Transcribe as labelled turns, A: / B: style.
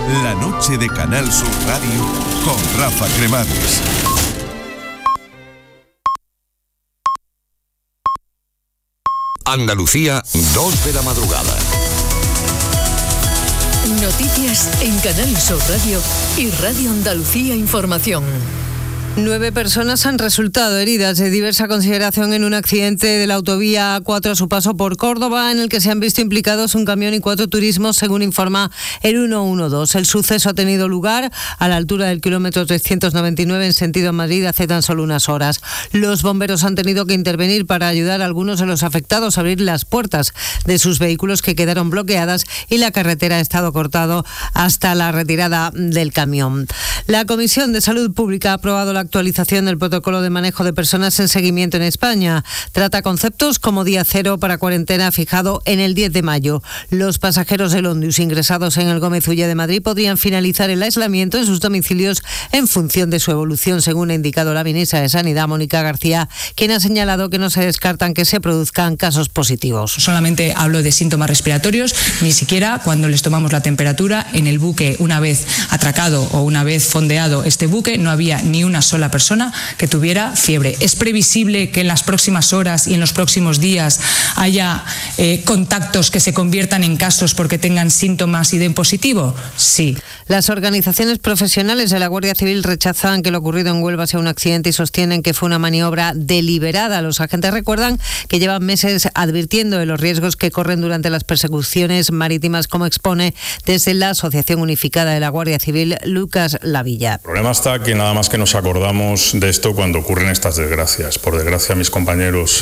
A: La noche de Canal Sur Radio con Rafa Cremades.
B: Andalucía, 2 de la madrugada.
C: Noticias en Canal Sur Radio y Radio Andalucía Información.
D: 9 personas han resultado heridas de diversa consideración en un accidente de la autovía A4 a su paso por Córdoba, en el que se han visto implicados un camión y 4 turismos, según informa el 112. El suceso ha tenido lugar a la altura del kilómetro 399 en sentido Madrid hace tan solo unas horas. Los bomberos han tenido que intervenir para ayudar a algunos de los afectados a abrir las puertas de sus vehículos, que quedaron bloqueadas, y la carretera ha estado cortado hasta la retirada del camión. La Comisión de Salud Pública ha aprobado la actualización del protocolo de manejo de personas en seguimiento en España. Trata conceptos como día cero para cuarentena fijado en el 10 de mayo. Los pasajeros del Ondius ingresados en el Gómez Ulla de Madrid podrían finalizar el aislamiento en sus domicilios en función de su evolución, según ha indicado la ministra de Sanidad, Mónica García, quien ha señalado que no se descartan que se produzcan casos positivos.
E: Solamente hablo de síntomas respiratorios, ni siquiera cuando les tomamos la temperatura. En el buque, una vez atracado o una vez fondeado este buque, no había ni una sola persona que tuviera fiebre. ¿Es previsible que en las próximas horas y en los próximos días haya contactos que se conviertan en casos porque tengan síntomas y den positivo? Sí.
D: Las organizaciones profesionales de la Guardia Civil rechazan que lo ocurrido en Huelva sea un accidente y sostienen que fue una maniobra deliberada. Los agentes recuerdan que llevan meses advirtiendo de los riesgos que corren durante las persecuciones marítimas, como expone desde la Asociación Unificada de la Guardia Civil Lucas Lavilla.
F: El problema está que nada más que nos acordamos de esto cuando ocurren estas desgracias. Por desgracia, mis compañeros